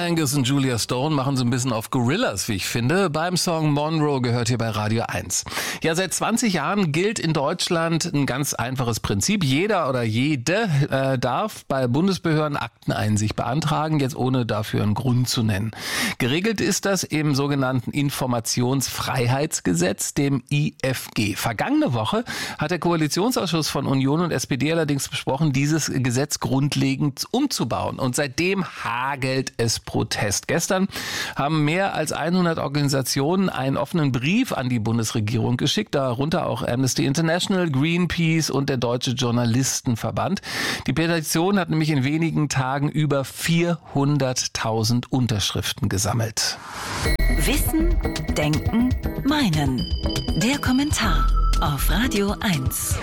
Angus und Julia Stone machen so ein bisschen auf Gorillaz, wie ich finde. Beim Song Monroe gehört hier bei Radio 1. Ja, seit 20 Jahren gilt in Deutschland ein ganz einfaches Prinzip. Jeder oder jede darf bei Bundesbehörden Akteneinsicht beantragen, jetzt ohne dafür einen Grund zu nennen. Geregelt ist das im sogenannten Informationsfreiheitsgesetz, dem IFG. Vergangene Woche hat der Koalitionsausschuss von Union und SPD allerdings besprochen, dieses Gesetz grundlegend umzubauen. Und seitdem hagelt es Protest. Gestern haben mehr als 100 Organisationen einen offenen Brief an die Bundesregierung geschickt, darunter auch Amnesty International, Greenpeace und der Deutsche Journalistenverband. Die Petition hat nämlich in wenigen Tagen über 400.000 Unterschriften gesammelt. Wissen, Denken, Meinen. Der Kommentar auf Radio 1.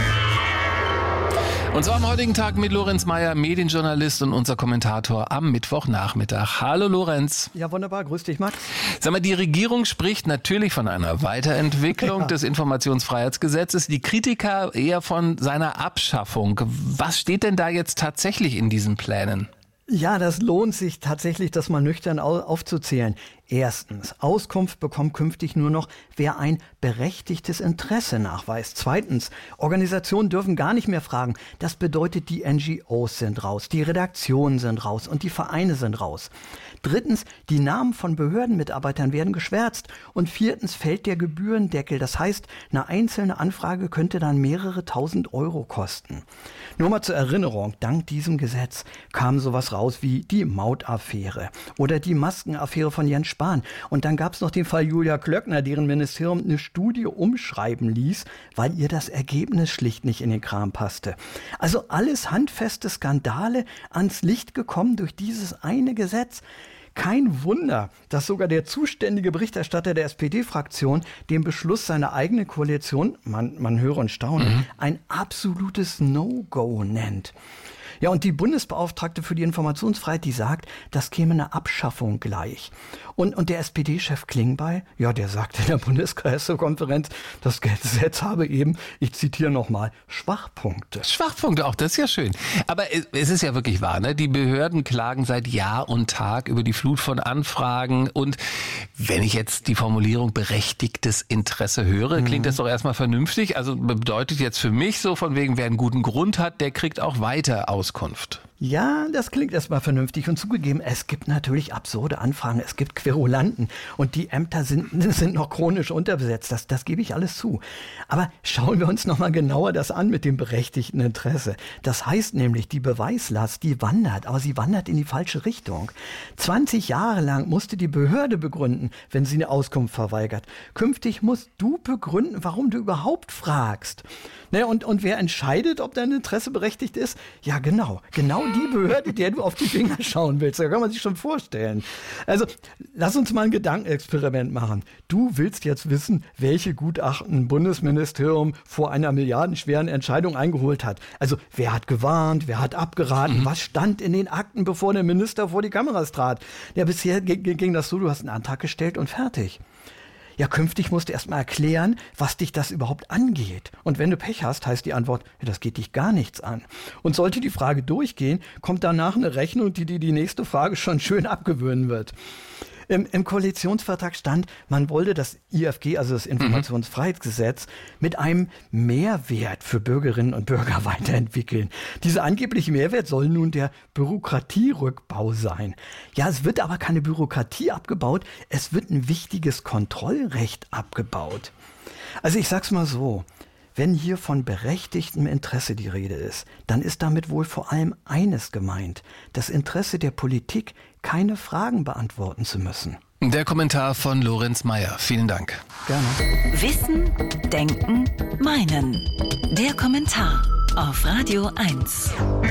Und zwar am heutigen Tag mit Lorenz Meyer, Medienjournalist und unser Kommentator am Mittwochnachmittag. Hallo Lorenz. Ja, wunderbar. Grüß dich, Max. Sag mal, die Regierung spricht natürlich von einer Weiterentwicklung des Informationsfreiheitsgesetzes. Die Kritiker eher von seiner Abschaffung. Was steht denn da jetzt tatsächlich in diesen Plänen? Ja, das lohnt sich tatsächlich, das mal nüchtern aufzuzählen. Erstens, Auskunft bekommt künftig nur noch, wer ein berechtigtes Interesse nachweist. Zweitens, Organisationen dürfen gar nicht mehr fragen. Das bedeutet, die NGOs sind raus, die Redaktionen sind raus und die Vereine sind raus. Drittens, die Namen von Behördenmitarbeitern werden geschwärzt. Und viertens fällt der Gebührendeckel. Das heißt, eine einzelne Anfrage könnte dann mehrere tausend Euro kosten. Nur mal zur Erinnerung, dank diesem Gesetz kam sowas raus wie die Mautaffäre oder die Maskenaffäre von Jens Spahn. Und dann gab es noch den Fall Julia Klöckner, deren Ministerium eine Studie umschreiben ließ, weil ihr das Ergebnis schlicht nicht in den Kram passte. Also alles handfeste Skandale ans Licht gekommen durch dieses eine Gesetz. Kein Wunder, dass sogar der zuständige Berichterstatter der SPD-Fraktion den Beschluss seiner eigenen Koalition, man höre und staune, ein absolutes No-Go nennt. Ja, und die Bundesbeauftragte für die Informationsfreiheit, die sagt, das käme eine Abschaffung gleich. Und der SPD-Chef Klingbeil, ja, der sagt in der Bundespressekonferenz, das Gesetz habe eben, ich zitiere nochmal, Schwachpunkte. Schwachpunkte, auch das ist ja schön. Aber es ist ja wirklich wahr, ne? Die Behörden klagen seit Jahr und Tag über die Flut von Anfragen. Und wenn ich jetzt die Formulierung berechtigtes Interesse höre, klingt das doch erstmal vernünftig. Also bedeutet jetzt für mich so von wegen, wer einen guten Grund hat, der kriegt auch weiter Auskunft. Ja, das klingt erstmal vernünftig und zugegeben, es gibt natürlich absurde Anfragen, es gibt Querulanten und die Ämter sind noch chronisch unterbesetzt, das gebe ich alles zu. Aber schauen wir uns nochmal genauer das an mit dem berechtigten Interesse. Das heißt nämlich, die Beweislast, die wandert, aber sie wandert in die falsche Richtung. 20 Jahre lang musste die Behörde begründen, wenn sie eine Auskunft verweigert. Künftig musst du begründen, warum du überhaupt fragst. Ne, und wer entscheidet, ob dein Interesse berechtigt ist? Ja, genau die Behörde, der du auf die Finger schauen willst. Da kann man sich schon vorstellen. Also, lass uns mal ein Gedankenexperiment machen. Du willst jetzt wissen, welche Gutachten ein Bundesministerium vor einer milliardenschweren Entscheidung eingeholt hat. Also, wer hat gewarnt, wer hat abgeraten, was stand in den Akten, bevor der Minister vor die Kameras trat? Ja, bisher ging das so, du hast einen Antrag gestellt und fertig. Ja, künftig musst du erst mal erklären, was dich das überhaupt angeht. Und wenn du Pech hast, heißt die Antwort, ja, das geht dich gar nichts an. Und sollte die Frage durchgehen, kommt danach eine Rechnung, die dir die nächste Frage schon schön abgewöhnen wird. Im Koalitionsvertrag stand, man wollte das IFG, also das Informationsfreiheitsgesetz, mit einem Mehrwert für Bürgerinnen und Bürger weiterentwickeln. Dieser angebliche Mehrwert soll nun der Bürokratierückbau sein. Ja, es wird aber keine Bürokratie abgebaut, es wird ein wichtiges Kontrollrecht abgebaut. Also ich sag's mal so, wenn hier von berechtigtem Interesse die Rede ist, dann ist damit wohl vor allem eines gemeint, das Interesse der Politik, keine Fragen beantworten zu müssen. Der Kommentar von Lorenz Meyer. Vielen Dank. Gerne. Wissen, Denken, Meinen. Der Kommentar auf Radio 1.